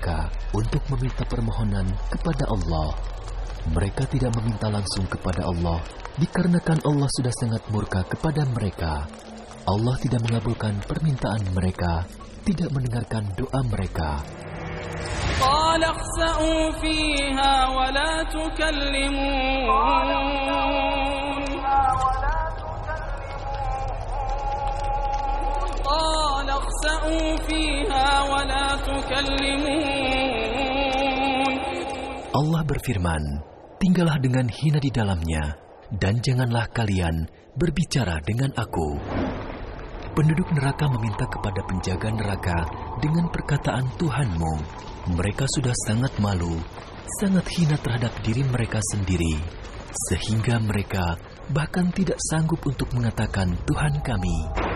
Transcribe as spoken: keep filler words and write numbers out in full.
mereka untuk meminta permohonan kepada Allah. Mereka tidak meminta langsung kepada Allah dikarenakan Allah sudah sangat murka kepada mereka. Allah tidak mengabulkan permintaan mereka, tidak mendengarkan doa mereka. قال اخسأوا فيها ولا تكلمون قال اخسأوا فيها ولا تكلمون Allah berfirman, tinggallah dengan hina di dalamnya, dan janganlah kalian berbicara dengan aku. Penduduk neraka meminta kepada penjaga neraka dengan perkataan Tuhanmu. Mereka sudah sangat malu, sangat hina terhadap diri mereka sendiri, sehingga mereka bahkan tidak sanggup untuk mengatakan Tuhan kami.